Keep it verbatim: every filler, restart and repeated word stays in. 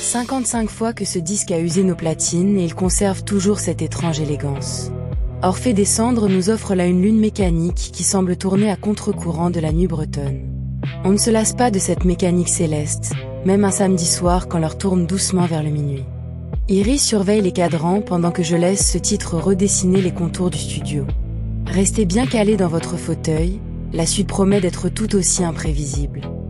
cinquante-cinq fois que ce disque a usé nos platines et il conserve toujours cette étrange élégance. Orphée des Cendres nous offre là une lune mécanique qui semble tourner à contre-courant de la nuit bretonne. On ne se lasse pas de cette mécanique céleste, même un samedi soir quand l'heure tourne doucement vers le minuit. Iris surveille les cadrans pendant que je laisse ce titre redessiner les contours du studio. Restez bien calés dans votre fauteuil, la suite promet d'être tout aussi imprévisible.